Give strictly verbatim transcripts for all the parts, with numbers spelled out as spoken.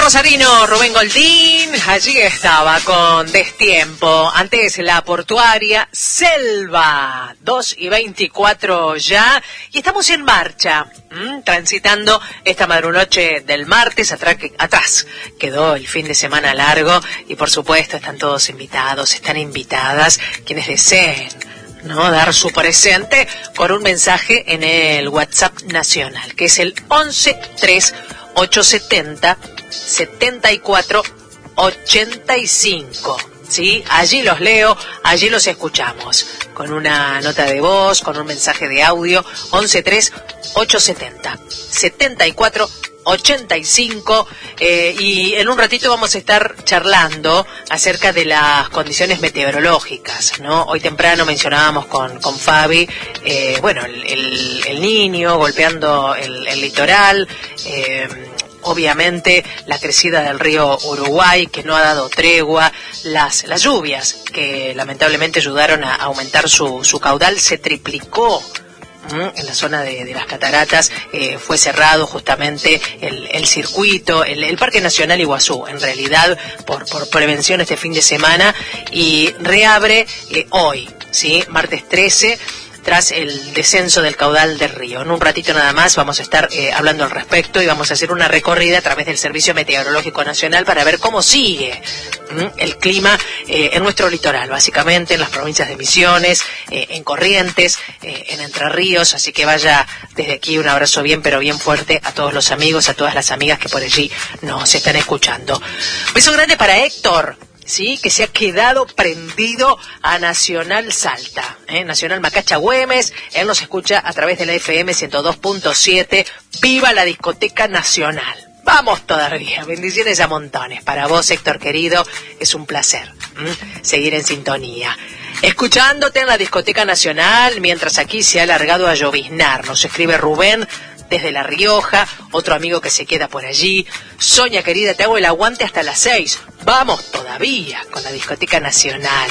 rosarino Rubén Goldín, allí estaba con Destiempo. Antes la portuaria Selva, dos y veinticuatro ya, y estamos en marcha, ¿m? transitando esta madrunoche del martes. Atrás, atrás quedó el fin de semana largo y por supuesto están todos invitados, están invitadas quienes deseen, ¿no?, dar su presente con un mensaje en el WhatsApp nacional, que es el once tres ocho setenta setenta y cuatro ochenta y cinco. ¿Sí? Allí los leo, allí los escuchamos, con una nota de voz, con un mensaje de audio, once tres ocho setenta setenta y cuatro ochenta y cinco, eh, y en un ratito vamos a estar charlando acerca de las condiciones meteorológicas, ¿no? Hoy temprano mencionábamos con, con Fabi, eh, bueno, el, el, el Niño golpeando el, el litoral, eh, obviamente la crecida del río Uruguay, que no ha dado tregua, las, las lluvias que lamentablemente ayudaron a aumentar su, su caudal, se triplicó en la zona de, de las cataratas. Eh, fue cerrado justamente el, el circuito, el, el Parque Nacional Iguazú, en realidad por, por prevención este fin de semana, y reabre eh, hoy, ¿sí? martes trece, tras el descenso del caudal del río. En un ratito nada más vamos a estar eh, hablando al respecto y vamos a hacer una recorrida a través del Servicio Meteorológico Nacional para ver cómo sigue ¿m? el clima eh, en nuestro litoral, básicamente en las provincias de Misiones, eh, en Corrientes, eh, en Entre Ríos. Así que vaya desde aquí un abrazo bien, pero bien fuerte a todos los amigos, a todas las amigas que por allí nos están escuchando. Beso grande para Héctor, sí, que se ha quedado prendido a Nacional Salta, ¿eh? Nacional Macacha Güemes. Él nos escucha a través de la F M ciento dos punto siete. ¡Viva la discoteca nacional! Vamos todavía, bendiciones a montones. Para vos, Héctor querido, es un placer ¿m? seguir en sintonía, escuchándote en la discoteca nacional, mientras aquí se ha alargado a lloviznar. Nos escribe Rubén desde La Rioja, otro amigo que se queda por allí. Sonia querida, te hago el aguante hasta las seis. Vamos todavía con la discoteca nacional.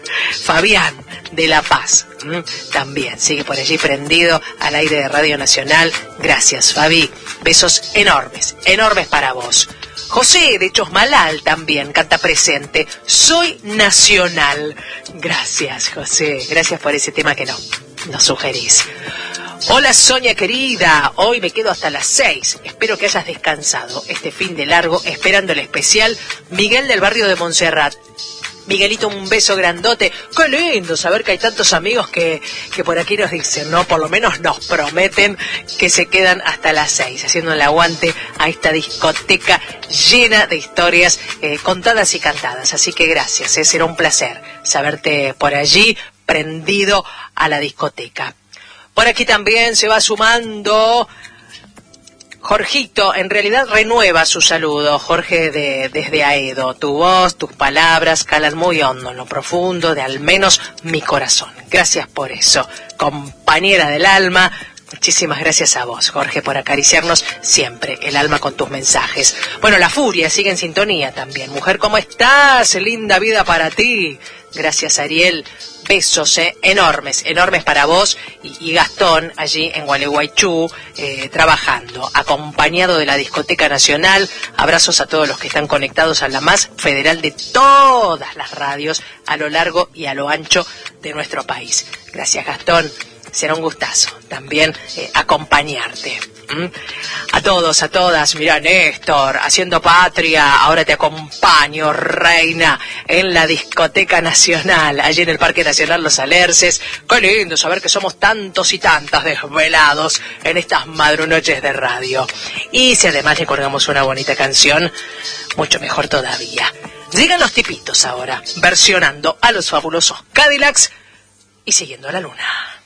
Fabián de La Paz ¿m? también sigue por allí prendido al aire de Radio Nacional. Gracias, Fabi. Besos enormes, enormes para vos. José de Chosmalal también canta presente. Soy nacional. Gracias, José. Gracias por ese tema que no, nos sugerís. Hola, Sonia querida, hoy me quedo hasta las seis. Espero que hayas descansado este fin de largo, esperando el especial. Miguel del barrio de Montserrat. Miguelito, un beso grandote. Qué lindo saber que hay tantos amigos que, que por aquí nos dicen, ¿no? Por lo menos nos prometen que se quedan hasta las seis, haciendo el aguante a esta discoteca llena de historias eh, contadas y cantadas. Así que gracias, ¿eh? Será un placer saberte por allí prendido a la discoteca. Por aquí también se va sumando Jorgito, en realidad renueva su saludo. Jorge de, desde Aedo. Tu voz, tus palabras calan muy hondo en lo profundo de al menos mi corazón. Gracias por eso, compañera del alma. Muchísimas gracias a vos, Jorge, por acariciarnos siempre el alma con tus mensajes. Bueno, la furia sigue en sintonía también. Mujer, ¿cómo estás? Linda vida para ti. Gracias, Ariel. Besos eh, enormes, enormes para vos y, y Gastón allí en Gualeguaychú, eh, trabajando, acompañado de la Discoteca Nacional. Abrazos a todos los que están conectados a la más federal de todas las radios a lo largo y a lo ancho de nuestro país. Gracias, Gastón. Será un gustazo también eh, acompañarte. ¿Mm? A todos, a todas, mira, Néstor, haciendo patria, ahora te acompaño, reina, en la Discoteca Nacional, allí en el Parque Nacional Los Alerces. Qué lindo saber que somos tantos y tantas desvelados en estas madrunoches de radio. Y si además le colgamos una bonita canción, mucho mejor todavía. Llegan los tipitos ahora, versionando a los fabulosos Cadillacs y siguiendo a la luna.